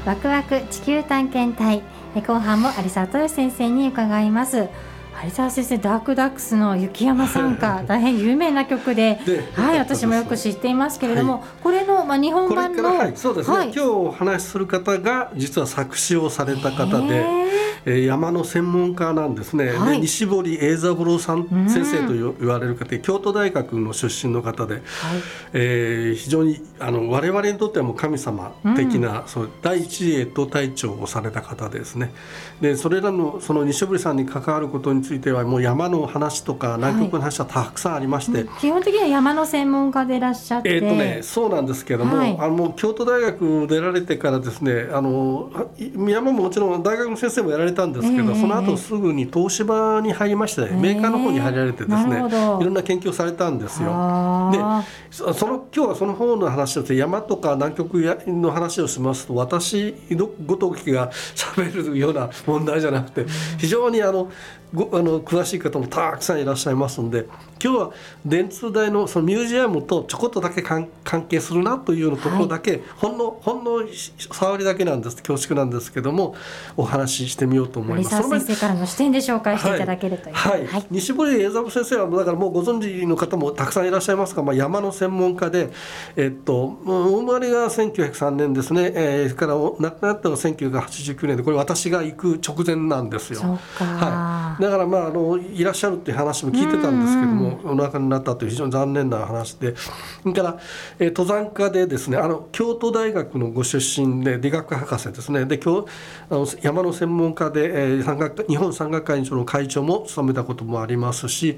ワクワク地球探検隊、後半も有澤豊先生に伺います。有澤先生、ダークダックスの雪山参加大変有名な曲で、はい、私もよく知っていますけれども、これの、日本版のそうですね、今日お話しする方が実は作詞をされた方で、山の専門家なんですね、で西堀英三郎さん先生と言われる方で、京都大学の出身の方で、非常に我々にとってはもう神様的な、そう第一衛と隊長をされた方ですね。でそれらのその西堀さんに関わることについてはもう山の話とか南極の話はたくさんありまして、 基本的には山の専門家でいらっしゃって、 そうなんですけども、もう京都大学出られてからですね、山ももちろん大学の先生もやられたんですけど、その後すぐに東芝に入りまして、メーカーの方に入られてですね、いろんな研究をされたんですよ。で今日はその方の話をして、山とか南極の話をしますと、私ごときが喋るような問題じゃなくて、非常に詳しい方もたくさんいらっしゃいますので、今日は電通大のそのミュージアムとちょこっとだけ関係するなというようなところだけ、ほんの触りだけなんです、恐縮なんですけども、お話ししてみようと思います。 有澤先生からの視点で紹介していただけるという、 西堀英三先生はだからもうご存知の方もたくさんいらっしゃいますが、山の専門家で、お生まれが1903年ですね、それから亡くなったのが1989年で、これ私が行く直前なんですよ。だからいらっしゃるっていう話も聞いてたんですけども、お亡くなりになったという非常に残念な話で、それから、登山家でですね、京都大学のご出身で理学博士ですね。で山の専門家で、日本山岳会の会長も務めたこともありますし、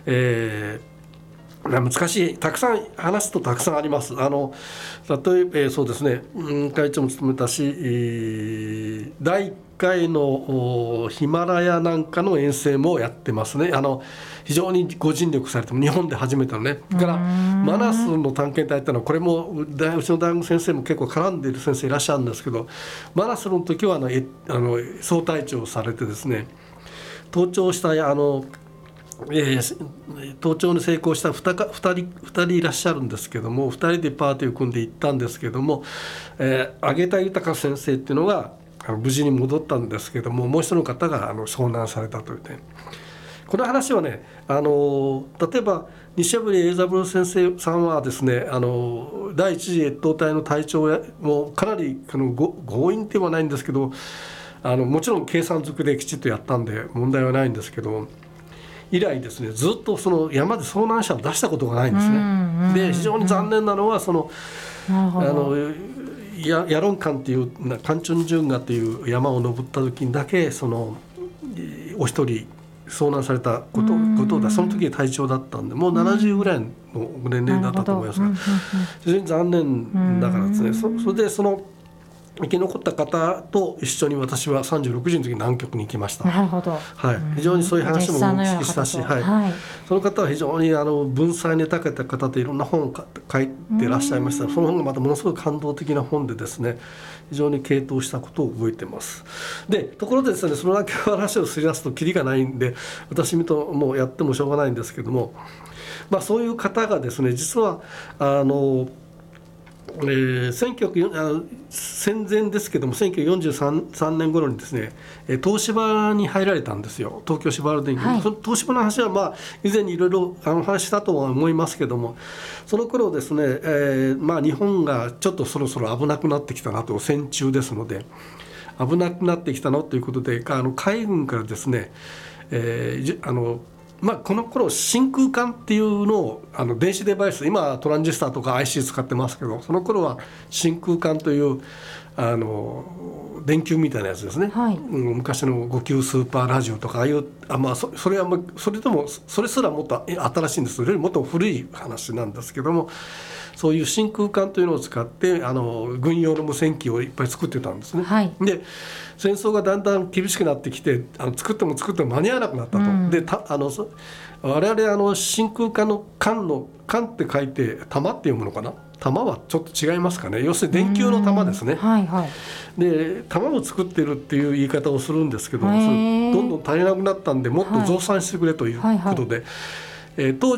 難しい、たくさん話すとたくさんあります。例えばそうですね、会長も務めたし、第1回のヒマラヤなんかの遠征もやってますね。非常にご尽力されても、日本で初めてのね。それからマナスの探検隊っていうのは、これもうちの大学先生も結構絡んでいる先生いらっしゃるんですけど、マナスの時は総隊長をされてですね、登頂した登頂に成功した2人いらっしゃるんですけども、2人でパーティーを組んで行ったんですけども、揚田豊先生っていうのが無事に戻ったんですけども、もう一人の方が遭難されたというね。この話はね、例えば西堀英三郎先生さんはですね、第一次越冬隊の隊長もかなり強引ではないんですけど、もちろん計算づくできちっとやったんで問題はないんですけど、以来ですね、ずっとその山で遭難者を出したことがないんですね。で非常に残念なのは、ヤロンカンっていうカンチョンジュンガっていう山を登った時にだけお一人遭難されたことだ。その時隊長だったんで、もう70ぐらいの年齢だったと思いますが、非常に残念だからですね。それで生き残った方と一緒に私は36時の時に南極に行きました。 なるほど、 非常にそういう話もお聞きしたし、その方は非常に文才に長けた方でいろんな本を書いていらっしゃいました。その本がまたものすごい感動的な本でですね、非常に傾倒したことを覚えています。でところでですね、その話をすり出すとキリがないんで、私ともうやってもしょうがないんですけども、そういう方がですね、実は戦前ですけども、1943年頃にですね、東芝に入られたんですよ、東京芝ホールディングス。その東芝の話は以前にいろいろ話したとは思いますけども、その頃ですね、日本がちょっとそろそろ危なくなってきたなと、戦中ですので危なくなってきたなということで、海軍からですね、この頃真空管っていうのを電子デバイス、今トランジスタとか IC 使ってますけど、その頃は真空管という電球みたいなやつですね、昔の5級スーパーラジオとか、それすらもっと新しいんです。それよりもっと古い話なんですけども、そういう真空管というのを使って軍用の無線機をいっぱい作ってたんですね。で戦争がだんだん厳しくなってきて、作っても間に合わなくなったと。で我々真空管の管って書いて玉って読むのかな。玉はちょっと違いますかね。要するに電球の玉ですね。で玉を作ってるっていう言い方をするんですけど、どんどん足りなくなったんで、もっと増産してくれということで、当